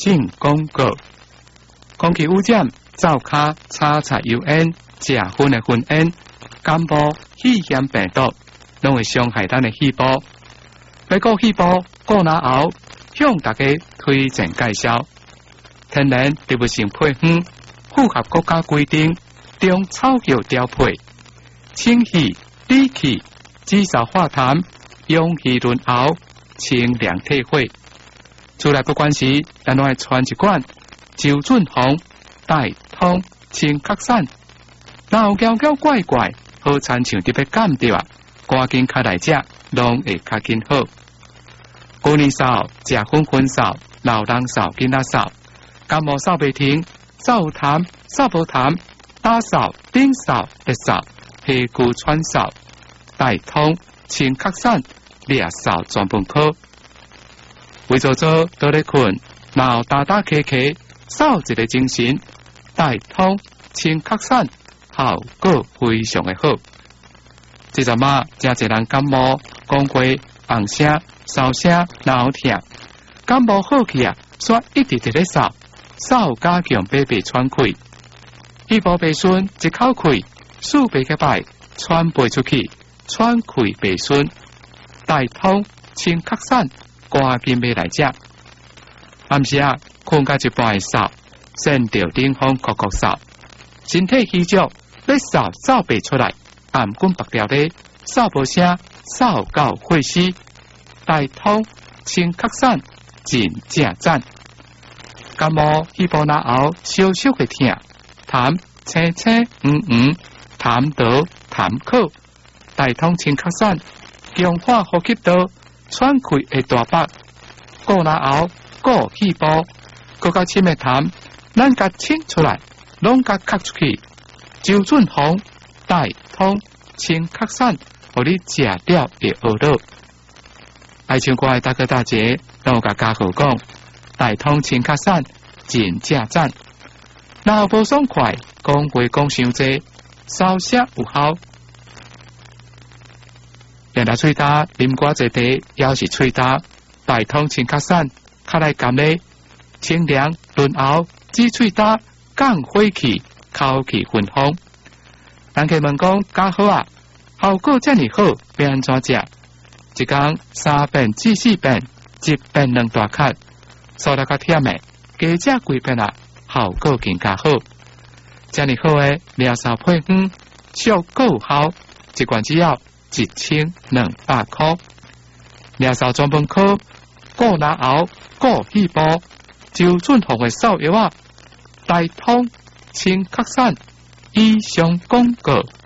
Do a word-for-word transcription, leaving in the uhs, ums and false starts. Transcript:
正广告。空气污染、灶骹、炒菜油烟、食薰的熏烟、感冒、肺炎病毒，拢会伤害咱的细胞。要顾细胞，顾哪后，向大家推荐介绍天然植物性配方，符合国家规定，中草药调配，清气、理气、止嗽化痰、养气润喉、清凉退火。出来不管时，咱拢爱传一罐周润红、带通、清咳散。若有妖妖怪怪，好亲像特别感着啊，赶紧开来食，拢会较紧好。过年扫、食薰薰扫、老人扫、囡仔扫，感冒扫袂停，扫有痰、扫无痰，打扫、顶扫、热扫、皮肤喘扫、带通、清咳散、裂扫全部科。为做做倒咧困，若有打打咳咳，扫一个精神，带通、清咳散，效果非常的好。这阵嘛，真侪人感冒，讲过红声、烧声、脑痛，感冒好去啊，煞一直直咧扫，扫加强白白喘气，气部白顺一口气，数白个摆，喘背出去，喘气白顺，带通、清咳散。赶紧买来食，暗时啊，困到一半的扫，先着顶风酷酷扫，身体虚弱，要扫扫袂出来，暗滚白条咧，扫无声，扫到会死，带通清咳散，真正赞。感冒气部那后小小的痛，痰青青黄黄，痰倒痰口，带通清咳散，强化呼吸道。喘气会大白，过那后过气部，过到深的痰，咱甲清出来，拢甲咳出去。周润红、带通、清咳散，互你食了会学乐。爱唱歌的大哥大姐，拢甲家伙讲，带通清咳散，真正赞。若无爽快，讲话讲伤济，稍息有效。两大喙焦，啉寡济茶，也是喙焦，带通清咳散，较来甘咧，清凉润喉，止喙焦，降火气，口气顺风。人客问讲，加好啊，效果遮尔好，要安怎食？一工三遍至四遍，一遍两大咳，手力较忝的，加食几遍啊，效果更加好。遮尔好的疗效配方，效果有效，一罐只要一千两百块。疗效专门科，顾那后顾气部，周润红的扫药啊，带通清咳散，以上广告。